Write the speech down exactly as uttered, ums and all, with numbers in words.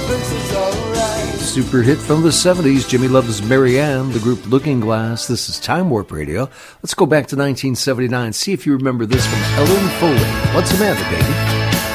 Super hit from the seventies, Jimmy Loves Marianne, the group Looking Glass. This is Time Warp Radio. Let's go back to nineteen seventy-nine, see if you remember this from Ellen Foley. What's the matter, baby?